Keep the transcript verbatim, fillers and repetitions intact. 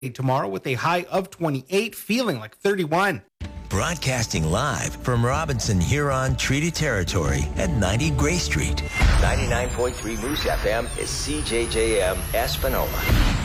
tomorrow with a high of twenty-eight, feeling like thirty-one. Broadcasting live from Robinson Huron Treaty Territory at ninety Gray Street. ninety-nine point three Moose F M is C J J M Espanola.